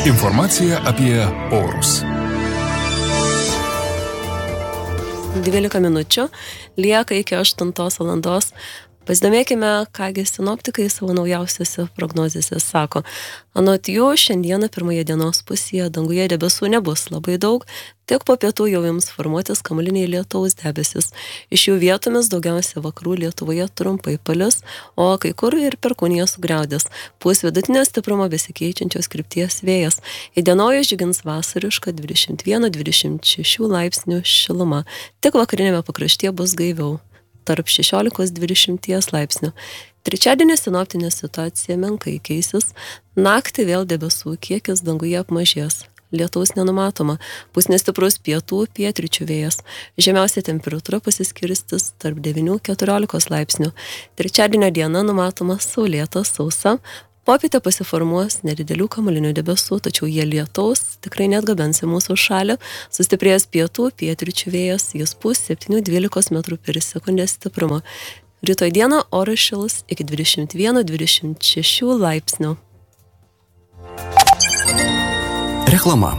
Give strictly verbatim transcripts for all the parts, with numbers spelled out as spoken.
Informacija apie orus. dvylika minučių lieka iki aštuntos valandos. Pasidomėkime, kągi sinoptikai savo naujausiose prognozėse sako. Anot jų, šiandieną pirmoje dienos pusėje danguje debesų nebus labai daug, tik po pietų jau jums formuotis kamuoliniai lietaus debesis. Iš jų vietomis daugiausia vakarų Lietuvoje trumpai palis, o kai kur ir perkūnija sugriaudės. Pūs vidutinio stiprumo besikeičiančios krypties vėjas. Įdienojus džiugins vasariška dvidešimt vienas dvidešimt šeši laipsnių šiluma. Tik vakarinėme pakraštyje bus gaiviau, tarp šešiolikos dvidešimt laipsnių. Trečiadienį sinoptinė situacija menkai keisis, naktį vėl debesų kiekis danguje apmažės. Lietaus nenumatoma, bus nestiprus pietų pietryčių vėjas. Žemiausia temperatūra pasiskirstis tarp devynių keturiolikos laipsnių. Trečiadienio diena numatoma saulėta, sausa. Popietę pasiformuos nedidelių kamuolinių debesų, tačiau jie lietaus tikrai neatgabens į mūsų šalį. Sustiprės pietų pietryčių vėjas, jis pūs septyni dvylika metrų per sekundę stiprumo. Rytoj dieną oras šils iki dvidešimt vienas dvidešimt šeši laipsnių. Reklama.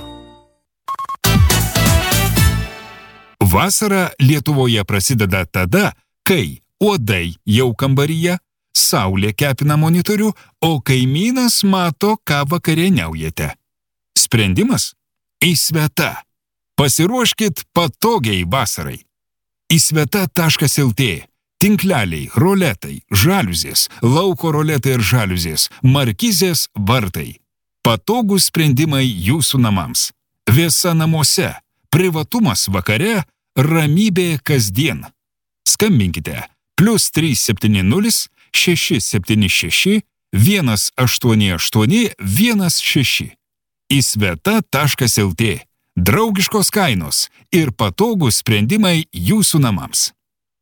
Vasara Lietuvoje prasideda tada, kai uodai jau kambaryje, saulė kepina monitorių, o kaimynas mato, ką vakarieniaujate. Sprendimas? Įsveta. Pasiruoškit patogiai vasarai. įsveta taškas lt. Tinkleliai, roletai, žaliuzės, lauko roletai ir žaliuzės, markizės, vartai. Patogūs sprendimai jūsų namams. Vėsa namuose, privatumas vakare, ramybė kasdien. Skambinkite plius trys septyni nulis šeši septyni šeši vienas aštuoni aštuoni vienas šeši. įsveta taškas lt. Draugiškos kainos ir patogūs sprendimai jūsų namams.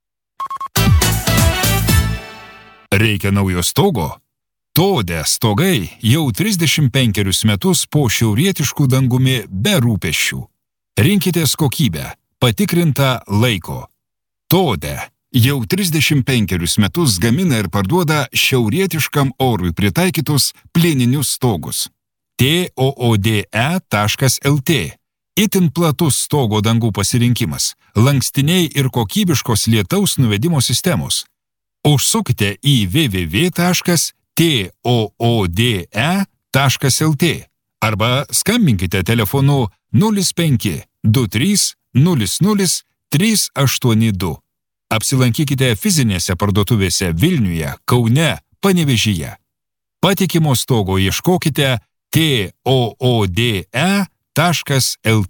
Reikia naujo stogo? Tode stogai jau trisdešimt penkerius metus po šiaurietiškų dangumi be rūpesčių. Rinkitės kokybę, patikrintą laiko. Tode jau trisdešimt penkerius metus gamina ir parduoda šiaurietiškam orui pritaikytus plieninius stogus. tode taškas lt. Itin platus stogo dangų pasirinkimas, lankstiniai ir kokybiškos lietaus nuvedimo sistemos. Užsukite į w w w taškas tode taškas lt arba skambinkite telefonu nulis penki du trys nulis nulis trys aštuoni du. Apsilankykite fizinėse parduotuvėse Vilniuje, Kaune, Panevėžyje. Patikimo stogo ieškokite tode taškas lt.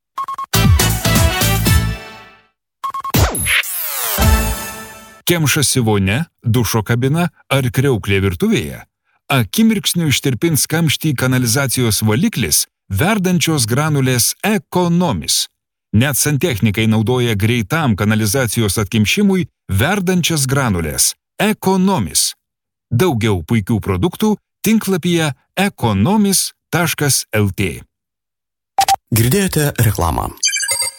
Kemšasi vonia, dušo kabina ar kriauklė virtuvėje? Akimirksniu ištirpins kamštį kanalizacijos valiklis, verdančios granulės Ekonomis. Net santechnikai naudoja greitam kanalizacijos atkimšimui verdančias granulės Ekonomis. Daugiau puikių produktų tinklapyje ekonomis taškas lt. Girdėjote reklamą.